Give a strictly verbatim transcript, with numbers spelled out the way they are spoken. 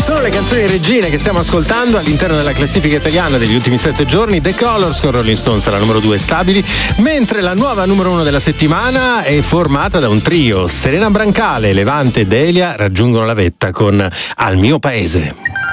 Sono le canzoni regine che stiamo ascoltando all'interno della classifica italiana degli ultimi sette giorni. The Colors con Rolling Stones alla numero due stabili, mentre la nuova numero uno della settimana è formata da un trio. Serena Brancale, Levante e Delia raggiungono la vetta con Al mio paese.